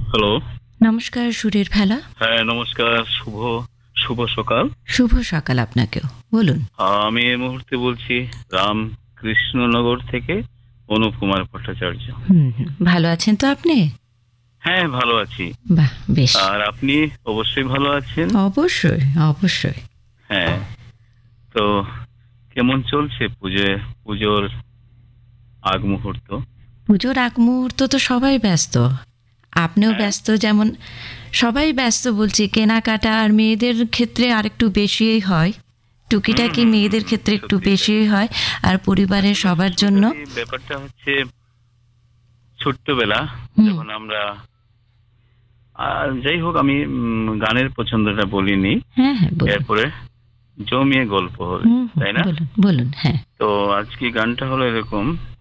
Hello. নমস্কার, সুরের ভেলা। হ্যাঁ, নমস্কার। শুভ শুভ সকাল। শুভ সকাল আপনাকেও। বলুন। আমি এই মুহূর্তে বলছি রামকৃষ্ণনগর থেকে অনুপ কুমার ভট্টাচার্য। ভালো আছেন তো আপনি? হ্যাঁ, ভালো আছি। বাহ, বেশ। আর আপনি অবশ্যই ভালো আছেন? অবশ্যই, অবশ্যই। হ্যাঁ। তো কেমন চলছে পুজোর আগ মুহূর্ত? পুজোর আগ মুহূর্ত তো সবাই ব্যস্ত। আপনিও হ্যাঁ। ব্যস্ত, যেমন সবাই ব্যস্ত। বলছি, কেনাকাটা আর মেয়েদের ক্ষেত্রে আরেকটু বেশিই হয়। টুকিটাকি মেয়েদের ক্ষেত্রে একটু সত্যি তাই। বেশিই হয়। আর পরিবারের আসলে সবার জন্য। ব্যাপারটা হচ্ছে ছোট্টবেলা হুম। যখন আমরা যাই হোক, আমি গানের পছন্দটা বলিনি। হ্যাঁ, হ্যাঁ, বলুন। এরপরে জমিয়ে গল্প হবে, তাই না? বলুন, বলুন। হ্যাঁ। তো আজকে গানটা হলো এরকম,